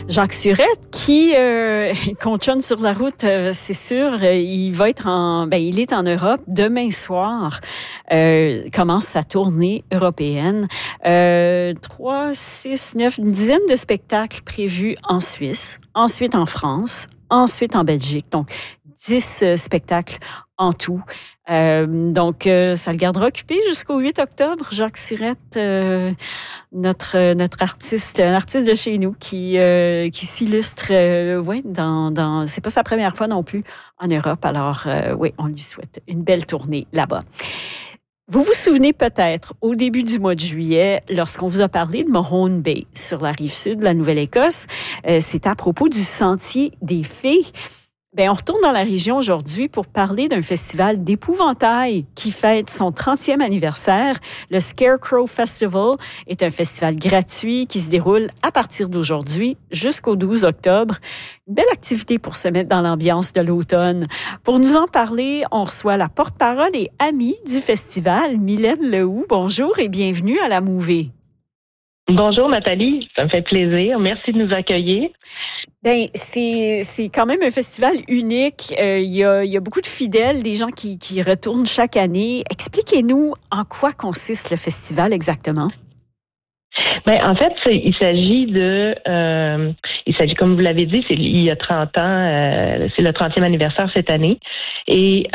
Jacques Surette, qui conchonne sur la route, c'est sûr, il est en Europe demain soir. Commence sa tournée européenne. 3, 6, 9, une dizaine de spectacles prévus en Suisse, ensuite en France, ensuite en Belgique. Donc, 10 spectacles en tout. Ça le gardera occupé jusqu'au 8 octobre. Jacques Surette, notre artiste, un artiste de chez nous qui s'illustre, c'est pas sa première fois non plus en Europe. Alors, on lui souhaite une belle tournée là-bas. Vous vous souvenez peut-être, au début du mois de juillet, lorsqu'on vous a parlé de Mahone Bay, sur la rive sud de la Nouvelle-Écosse, c'était à propos du Sentier des Fées. On retourne dans la région aujourd'hui pour parler d'un festival d'épouvantail qui fête son 30e anniversaire. Le Scarecrow Festival est un festival gratuit qui se déroule à partir d'aujourd'hui jusqu'au 12 octobre. Une belle activité pour se mettre dans l'ambiance de l'automne. Pour nous en parler, on reçoit la porte-parole et amie du festival, Mylène Lehoux. Bonjour et bienvenue à la Mouvée. Bonjour Nathalie, ça me fait plaisir. Merci de nous accueillir. C'est quand même un festival unique. Il y a beaucoup de fidèles, des gens qui retournent chaque année. Expliquez-nous en quoi consiste le festival exactement. En fait, il s'agit comme vous l'avez dit, il y a 30 ans, c'est le 30e anniversaire cette année. Et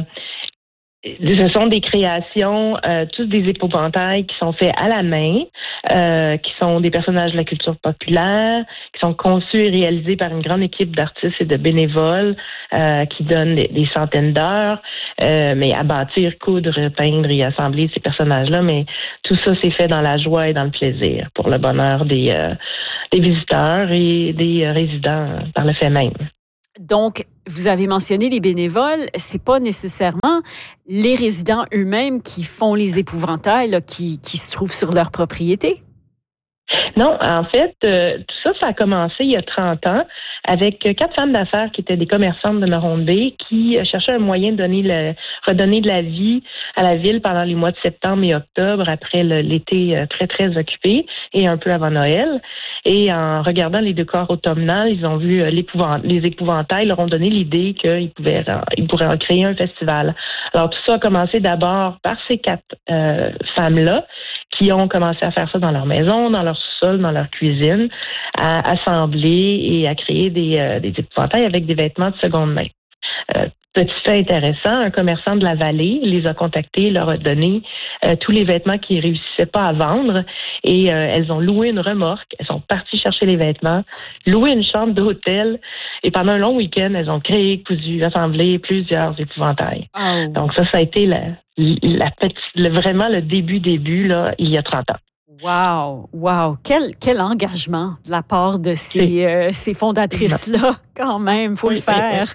ce sont des créations, tous des épouvantails qui sont faits à la main, qui sont des personnages de la culture populaire, qui sont conçus et réalisés par une grande équipe d'artistes et de bénévoles qui donnent des centaines d'heures, mais à bâtir, coudre, peindre et assembler ces personnages-là. Mais tout ça, c'est fait dans la joie et dans le plaisir, pour le bonheur des visiteurs et des résidents par le fait même. Donc, vous avez mentionné les bénévoles, c'est pas nécessairement les résidents eux-mêmes qui font les épouvantails là, qui se trouvent sur leur propriété? Non, en fait, tout ça a commencé il y a 30 ans avec 4 femmes d'affaires qui étaient des commerçantes de Mahone Bay qui cherchaient un moyen de redonner de la vie à la ville pendant les mois de septembre et octobre après l'été très, très occupé et un peu avant Noël. Et en regardant les décors automnales, ils ont vu les épouvantails, leur ont donné l'idée qu'ils pourraient en créer un festival. Alors tout ça a commencé d'abord par ces 4 femmes-là qui ont commencé à faire ça dans leur maison, dans leur sous-sol, dans leur cuisine, à assembler et à créer des épouvantails avec des vêtements de seconde main. Petit fait intéressant, un commerçant de la vallée les a contactés, leur a donné tous les vêtements qu'ils ne réussissaient pas à vendre et elles ont loué une remorque, elles sont parties chercher les vêtements, loué une chambre d'hôtel et pendant un long week-end, elles ont créé, cousu, assemblé plusieurs épouvantails. Oh. Donc ça a été vraiment le début là, il y a 30 ans. Wow! Quel engagement de la part de ces fondatrices-là, quand même, faut le faire.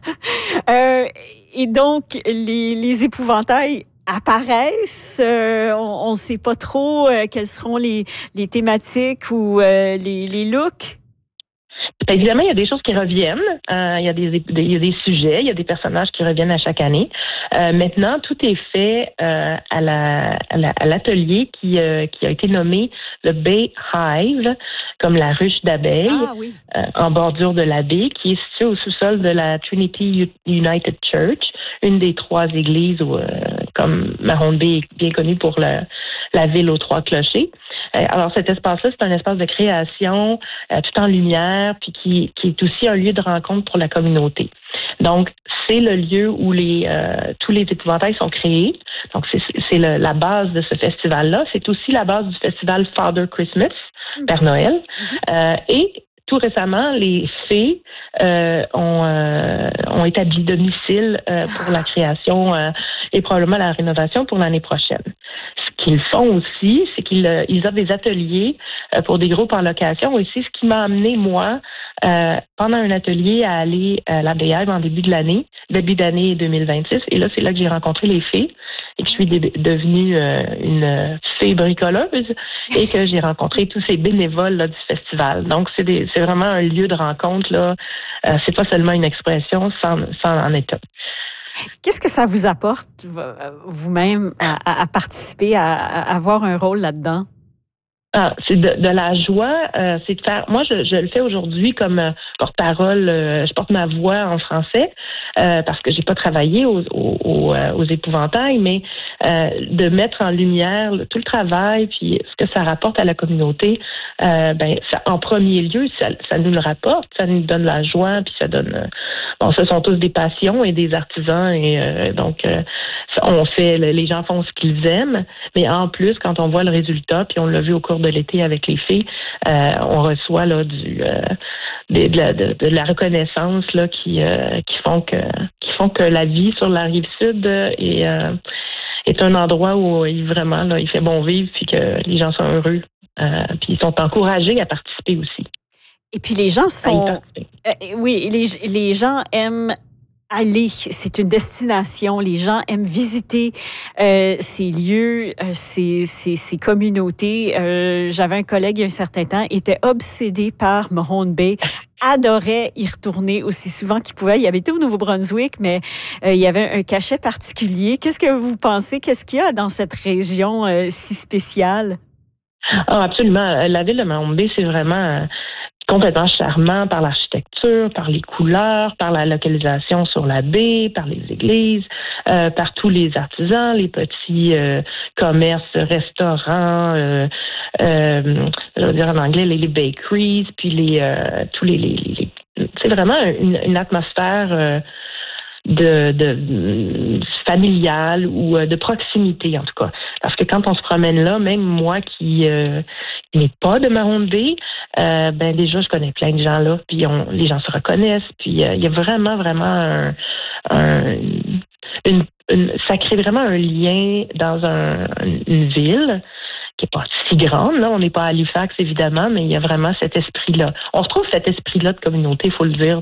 Et donc, les épouvantails apparaissent. On ne sait pas trop quelles seront les thématiques ou les looks. Évidemment, il y a des choses qui reviennent. Il y a des sujets, il y a des personnages qui reviennent à chaque année. Maintenant, tout est fait à l'atelier qui a été nommé le Bay Hive, comme la ruche d'abeilles, en bordure de la baie, qui est située au sous-sol de la Trinity United Church, une des 3 églises comme Mahone Bay est bien connue pour la ville aux 3 clochers. Alors, cet espace-là, c'est un espace de création tout en lumière, puis qui est aussi un lieu de rencontre pour la communauté. Donc, c'est le lieu où tous les épouvantails sont créés. Donc, c'est la base de ce festival-là. C'est aussi la base du festival Father Christmas, Père Noël. Et tout récemment, les fées ont établi domicile pour la création et probablement la rénovation pour l'année prochaine. Ce qu'ils font aussi, c'est qu'ils offrent des ateliers pour des groupes en location. Et c'est ce qui m'a amené, moi, pendant un atelier à aller à la Bay Hive en début d'année 2026. Et là, c'est là que j'ai rencontré les fées et que je suis devenue une fée bricoleuse et que j'ai rencontré tous ces bénévoles là, du festival. Donc, c'est vraiment un lieu de rencontre. Là. C'est pas seulement une expression sans en être. Qu'est-ce que ça vous apporte, vous-même, à participer, à avoir un rôle là-dedans? C'est de la joie, c'est de faire. Moi, je le fais aujourd'hui comme porte-parole. Je porte ma voix en français parce que j'ai pas travaillé aux épouvantails, mais de mettre en lumière tout le travail puis ce que ça rapporte à la communauté. Ça, en premier lieu, ça nous le rapporte, ça nous donne la joie, puis ça donne. Ce sont tous des passions et des artisans et donc on fait. Les gens font ce qu'ils aiment, mais en plus, quand on voit le résultat, puis on l'a vu au cours de l'été avec les filles, on reçoit là de la reconnaissance là qui font que la vie sur la rive sud est un endroit où vraiment là, il fait bon vivre puis que les gens sont heureux puis ils sont encouragés à participer aussi. Et puis les gens sont oui, les gens aiment aller, c'est une destination. Les gens aiment visiter ces lieux, ces communautés. J'avais un collègue il y a un certain temps, était obsédé par Mahone Bay, adorait y retourner aussi souvent qu'il pouvait. Il habité au Nouveau-Brunswick, mais il y avait un cachet particulier. Qu'est-ce que vous pensez? Qu'est-ce qu'il y a dans cette région si spéciale? Absolument. La ville de Mahone Bay, c'est vraiment complètement charmant par l'architecture, par les couleurs, par la localisation sur la baie, par les églises, par tous les artisans, les petits commerces, restaurants, je veux dire en anglais, les bakeries, puis tous les c'est vraiment une atmosphère de familiale ou de proximité en tout cas. Parce que quand on se promène là, même moi qui n'est pas de Mahone Bay, déjà je connais plein de gens là, puis les gens se reconnaissent, puis il y a vraiment ça crée vraiment un lien dans une ville qui n'est pas si grande, là. On n'est pas à Halifax évidemment, mais il y a vraiment cet esprit-là. On retrouve cet esprit-là de communauté, il faut le dire.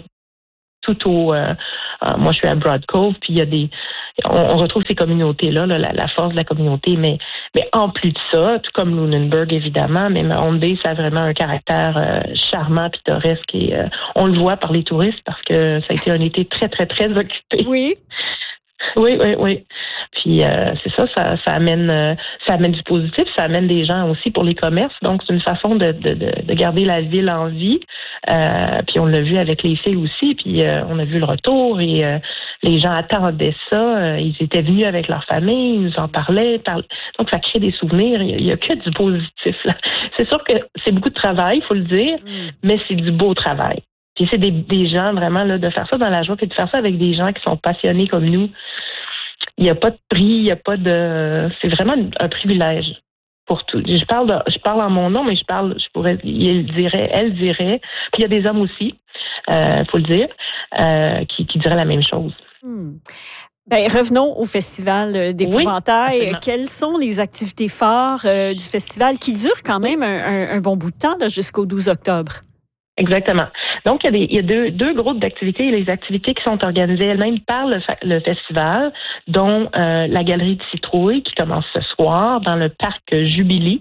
Moi je suis à Broad Cove, puis on retrouve ces communautés-là, la force de la communauté, mais en plus de ça, tout comme Lunenburg évidemment, mais Mahone Bay, ça a vraiment un caractère charmant, pittoresque, et on le voit par les touristes parce que ça a été un été très, très, très occupé. Oui. Oui. Puis c'est ça amène du positif, ça amène des gens aussi pour les commerces. Donc c'est une façon de garder la ville en vie. Puis on l'a vu avec les filles aussi. Puis on a vu le retour et les gens attendaient ça. Ils étaient venus avec leur famille, ils nous en parlaient. Donc ça crée des souvenirs. Il y a que du positif là. C'est sûr que c'est beaucoup de travail, il faut le dire, mais c'est du beau travail. Puis c'est des gens vraiment là de faire ça dans la joie et de faire ça avec des gens qui sont passionnés comme nous. Il n'y a pas de prix, il n'y a pas de. C'est vraiment un privilège pour tout. Je parle en mon nom, mais elle dirait. Puis il y a des hommes aussi, faut le dire, qui diraient la même chose. Revenons au Festival d'Épouvantail. Oui, quelles sont les activités phares du festival qui durent quand même un bon bout de temps là, jusqu'au 12 octobre? Exactement. Donc, il y a deux groupes d'activités. Les activités qui sont organisées elles-mêmes par le festival, dont la Galerie de Citrouille qui commence ce soir dans le parc Jubilee.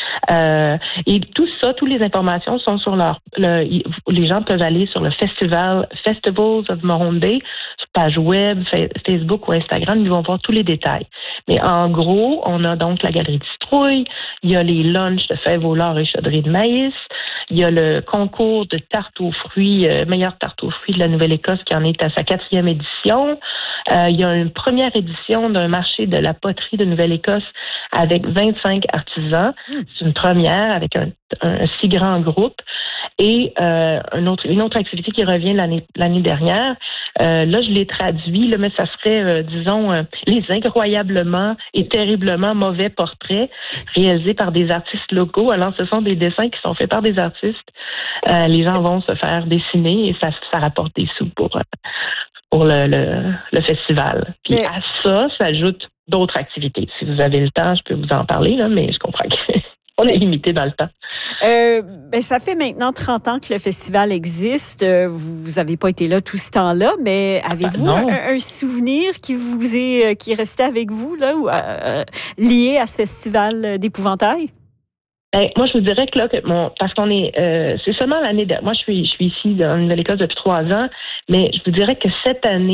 Et tout ça, toutes les informations sont sur les gens peuvent aller sur le Festivals of Mahone Bay, sur page web, Facebook ou Instagram, ils vont voir tous les détails. Mais en gros, on a donc la Galerie de Citrouille, il y a les lunchs de fèves au lard et chaudrée de maïs, il y a le concours de tarte aux fruits, meilleure tarte aux fruits de la Nouvelle-Écosse qui en est à sa 4e édition. Il y a une première édition d'un marché de la poterie de Nouvelle-Écosse avec 25 artisans. C'est une première avec un si grand groupe. Et une autre activité qui revient l'année dernière. Là, je l'ai traduit, là, mais ça serait, les incroyablement et terriblement mauvais portraits réalisés par des artistes locaux. Alors, ce sont des dessins qui sont faits par des artistes. Les gens vont se faire dessiner et ça rapporte des sous pour le festival. Puis à ça s'ajoutent d'autres activités. Si vous avez le temps, je peux vous en parler, là, mais je comprends qu'on est limité dans le temps. Ça fait maintenant 30 ans que le festival existe. Vous n'avez pas été là tout ce temps-là, mais avez-vous un souvenir qui est resté avec vous là, ou lié à ce festival d'épouvantail? Moi, je vous dirais que là, parce qu'on est, c'est seulement l'année dernière. Moi, je suis ici dans Nouvelle-Écosse depuis 3 ans, mais je vous dirais que cette année,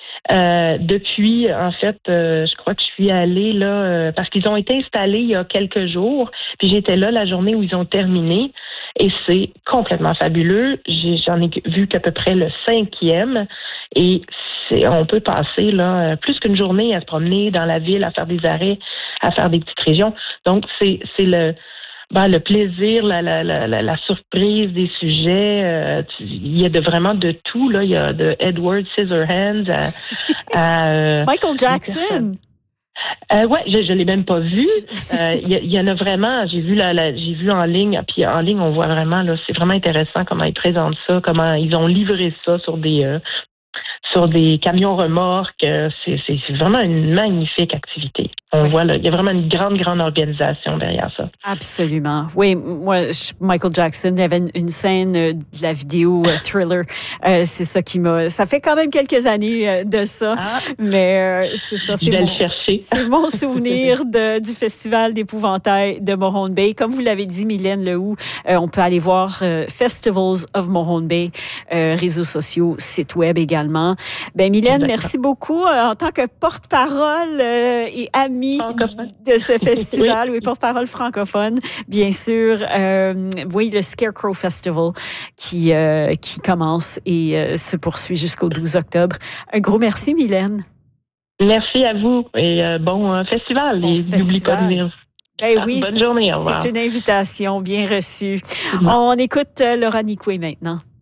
Depuis, en fait, je crois que je suis allée là parce qu'ils ont été installés il y a quelques jours. Puis j'étais là la journée où ils ont terminé et c'est complètement fabuleux. J'en ai vu qu'à peu près le 5e et on peut passer là plus qu'une journée à se promener dans la ville, à faire des arrêts, à faire des petites régions. Donc c'est le plaisir, la surprise des sujets, il y a vraiment de tout. Là. Il y a de Edward Scissorhands à Michael Jackson. Ouais, je l'ai même pas vu. Il y en a vraiment. J'ai vu en ligne. Puis en ligne, on voit vraiment là, c'est vraiment intéressant comment ils présentent ça, comment ils ont livré ça sur des camions remorques. C'est vraiment une magnifique activité. On voit là, il y a vraiment une grande organisation derrière ça. Absolument. Oui, moi, Michael Jackson, il y avait une scène de la vidéo Thriller. C'est ça qui m'a... Ça fait quand même quelques années de ça, mais c'est ça. Je vais le chercher. C'est mon souvenir du Festival d'épouvantail de Mohone Bay. Comme vous l'avez dit, Mylène Lehoux, on peut aller voir Festivals of Mohone Bay, réseaux sociaux, site web également. Ben Mylène, merci beaucoup en tant que porte-parole et amie de ce festival, oui, porte-parole francophone, bien sûr. Oui, le Scarecrow Festival qui commence et se poursuit jusqu'au 12 octobre. Un gros merci, Mylène. Merci à vous et bon festival. Et n'oublie pas de venir. Ben oui, bonne journée, au revoir. C'est une invitation bien reçue. On écoute Laura Nicoué maintenant.